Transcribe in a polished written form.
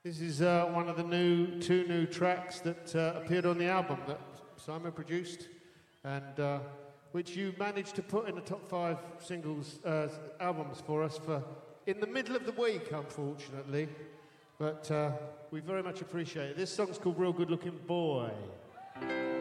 This is one of the two new tracks that appeared on the album that Simon produced, and which you managed to put in the top 5 singles albums for us for in the middle of the week, unfortunately. But we very much appreciate it. This song's called "Real Good Looking Boy."